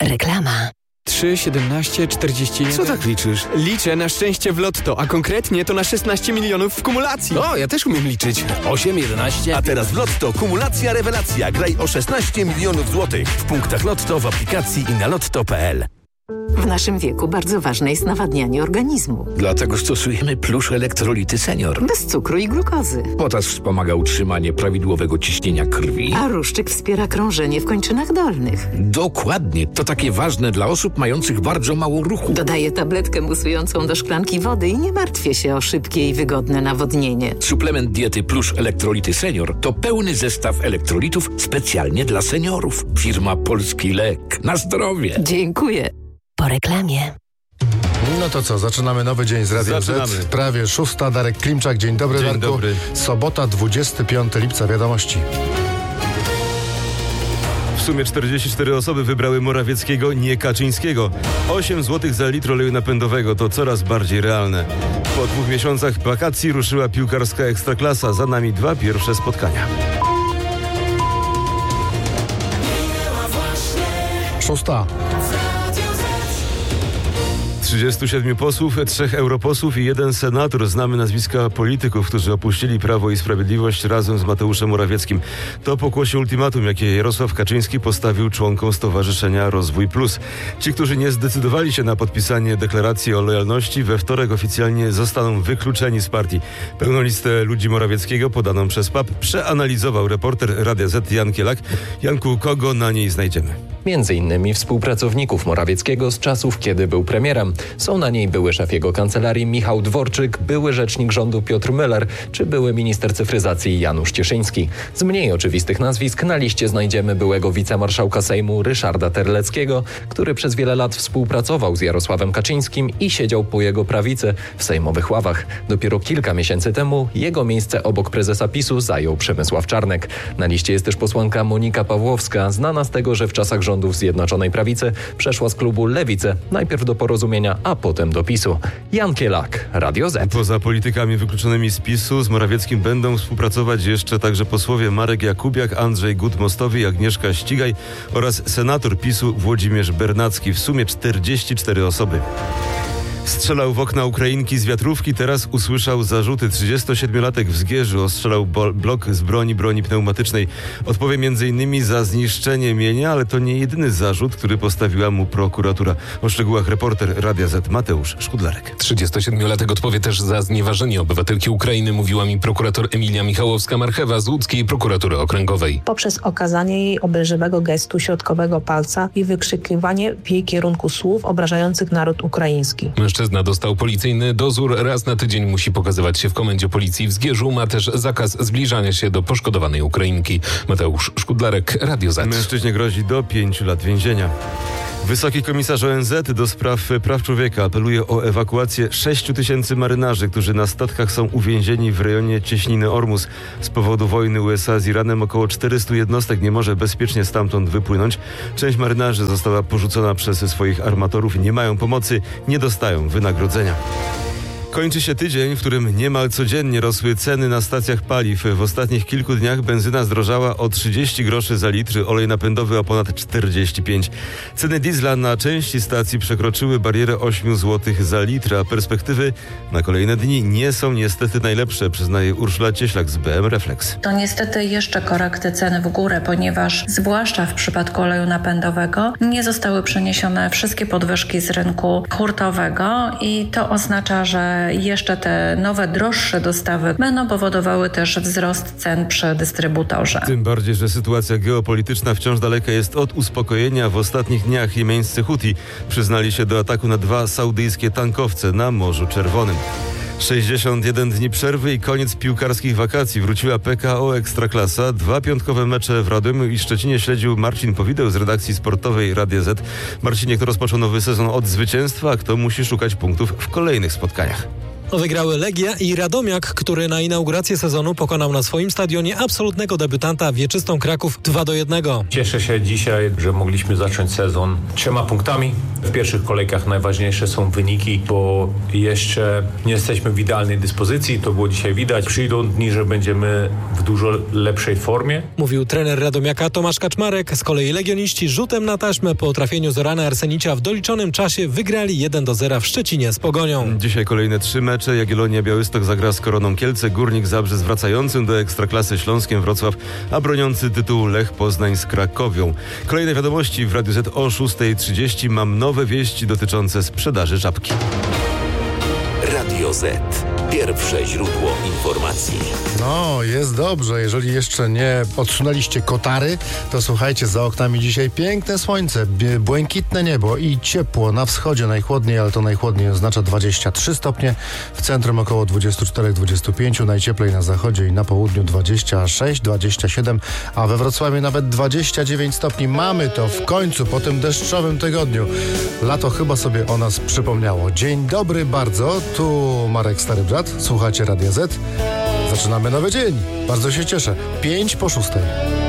Reklama. 3, 17, 41... Co tak liczysz? Liczę na szczęście w lotto, a konkretnie to na 16 milionów w kumulacji. O, ja też umiem liczyć. 8, 11... A teraz w Lotto kumulacja rewelacja. Graj o 16 milionów złotych. W punktach Lotto, w aplikacji i na lotto.pl. W naszym wieku bardzo ważne jest nawadnianie organizmu. Dlatego stosujemy Plusz Elektrolity Senior. Bez cukru i glukozy. Potas wspomaga utrzymanie prawidłowego ciśnienia krwi. A Ruszczyk wspiera krążenie w kończynach dolnych. Dokładnie. To takie ważne dla osób mających bardzo mało ruchu. Dodaję tabletkę musującą do szklanki wody i nie martwię się o szybkie i wygodne nawodnienie. Suplement diety Plusz Elektrolity Senior to pełny zestaw elektrolitów specjalnie dla seniorów. Firma Polski Lek. Na zdrowie. Dziękuję. Po reklamie. No to co, zaczynamy nowy dzień z Radia Z. Prawie 6. Darek Klimczak. Dzień dobry, Darku. Dzień dobry. Sobota, 25 lipca. Wiadomości. W sumie 44 osoby wybrały Morawieckiego, nie Kaczyńskiego. 8 zł za litr oleju napędowego to coraz bardziej realne. Po 2 miesiącach wakacji ruszyła piłkarska Ekstraklasa. Za nami 2 pierwsze spotkania. 6. 37 posłów, 3 europosłów i 1 senator. Znamy nazwiska polityków, którzy opuścili Prawo i Sprawiedliwość razem z Mateuszem Morawieckim. To pokłosie ultimatum, jakie Jarosław Kaczyński postawił członkom Stowarzyszenia Rozwój Plus. Ci, którzy nie zdecydowali się na podpisanie deklaracji o lojalności, we wtorek oficjalnie zostaną wykluczeni z partii. Pełną listę ludzi Morawieckiego podaną przez PAP przeanalizował reporter Radia Z Jan Kielak. Janku, kogo na niej znajdziemy? Między innymi współpracowników Morawieckiego z czasów, kiedy był premierem. Są na niej były szef jego kancelarii Michał Dworczyk, były rzecznik rządu Piotr Müller czy były minister cyfryzacji Janusz Cieszyński. Z mniej oczywistych nazwisk na liście znajdziemy byłego wicemarszałka Sejmu Ryszarda Terleckiego, który przez wiele lat współpracował z Jarosławem Kaczyńskim i siedział po jego prawicy w sejmowych ławach. Dopiero kilka miesięcy temu jego miejsce obok prezesa PiS-u zajął Przemysław Czarnek. Na liście jest też posłanka Monika Pawłowska, znana z tego, że w czasach rządów Zjednoczonej Prawicy przeszła z klubu Lewicy, najpierw do Porozumienia, a potem do PiS-u. Jan Kielak, Radio Z. Poza politykami wykluczonymi z PiS-u z Morawieckim będą współpracować jeszcze także posłowie Marek Jakubiak, Andrzej Gut-Mostowy i Agnieszka Ścigaj oraz senator PiS-u Włodzimierz Bernacki. W sumie 44 osoby. Strzelał w okna Ukrainki z wiatrówki, teraz usłyszał zarzuty. 37-latek w Zgierzu ostrzelał blok z broni pneumatycznej. Odpowie m.in. za zniszczenie mienia, ale to nie jedyny zarzut, który postawiła mu prokuratura. O szczegółach reporter Radia Z Mateusz Szkudlarek. 37-latek odpowie też za znieważenie obywatelki Ukrainy, mówiła mi prokurator Emilia Michałowska-Marchewa z łódzkiej prokuratury okręgowej. Poprzez okazanie jej obelżywego gestu środkowego palca i wykrzykiwanie w jej kierunku słów obrażających naród ukraiński. Mężczyzna dostał policyjny dozór. Raz na tydzień musi pokazywać się w komendzie policji w Zgierzu. Ma też zakaz zbliżania się do poszkodowanej Ukrainki. Mateusz Szkudlarek, Radio Z. Mężczyźnie grozi do 5 lat więzienia. Wysoki komisarz ONZ do spraw praw człowieka apeluje o ewakuację 6 000 marynarzy, którzy na statkach są uwięzieni w rejonie cieśniny Ormus. Z powodu wojny USA z Iranem około 400 jednostek nie może bezpiecznie stamtąd wypłynąć. Część marynarzy została porzucona przez swoich armatorów, nie mają pomocy, nie dostają wynagrodzenia. Kończy się tydzień, w którym niemal codziennie rosły ceny na stacjach paliw. W ostatnich kilku dniach benzyna zdrożała o 30 groszy za litr, olej napędowy o ponad 45. Ceny diesla na części stacji przekroczyły barierę 8 zł za litr, a perspektywy na kolejne dni nie są niestety najlepsze, przyznaje Urszula Cieślak z BM Reflex. To niestety jeszcze korekty ceny w górę, ponieważ zwłaszcza w przypadku oleju napędowego nie zostały przeniesione wszystkie podwyżki z rynku hurtowego i to oznacza, że jeszcze te nowe, droższe dostawy będą powodowały też wzrost cen przy dystrybutorze. Tym bardziej, że sytuacja geopolityczna wciąż daleka jest od uspokojenia. W ostatnich dniach jemeńscy Huti przyznali się do ataku na 2 saudyjskie tankowce na Morzu Czerwonym. 61 dni przerwy i koniec piłkarskich wakacji. Wróciła PKO Ekstraklasa. 2 piątkowe mecze w Radomiu i Szczecinie śledził Marcin Powideł z redakcji sportowej Radia Z. Marcinie, kto rozpoczął nowy sezon od zwycięstwa, a kto musi szukać punktów w kolejnych spotkaniach? Wygrały Legia i Radomiak, który na inaugurację sezonu pokonał na swoim stadionie absolutnego debiutanta Wieczystą Kraków 2-1. Cieszę się dzisiaj, że mogliśmy zacząć sezon 3 punktami. W pierwszych kolejkach najważniejsze są wyniki, bo jeszcze nie jesteśmy w idealnej dyspozycji. To było dzisiaj widać. Przyjdą dni, że będziemy w dużo lepszej formie. Mówił trener Radomiaka Tomasz Kaczmarek. Z kolei legioniści rzutem na taśmę po trafieniu Zorana Arsenicia w doliczonym czasie wygrali 1-0 w Szczecinie z Pogonią. Dzisiaj kolejne 3 mecze. Jagiellonia Białystok zagra z Koroną Kielce, Górnik Zabrze z wracającym do Ekstraklasy Śląskiem Wrocław, a broniący tytułu Lech Poznań z Krakowią. Kolejne wiadomości w Radiu Z o 6:30. Mam nowe wieści dotyczące sprzedaży czapki. Radio Z. Pierwsze źródło informacji. No, jest dobrze. Jeżeli jeszcze nie odsunęliście kotary, to słuchajcie, za oknami dzisiaj piękne słońce, błękitne niebo i ciepło. Na wschodzie najchłodniej, ale to najchłodniej oznacza 23 stopnie. W centrum około 24-25, najcieplej na zachodzie i na południu 26, 27, a we Wrocławiu nawet 29 stopni. Mamy to w końcu po tym deszczowym tygodniu. Lato chyba sobie o nas przypomniało. Dzień dobry bardzo, tu Marek Stary Brat. Słuchacie Radia Z. Zaczynamy nowy dzień. Bardzo się cieszę. 5:06.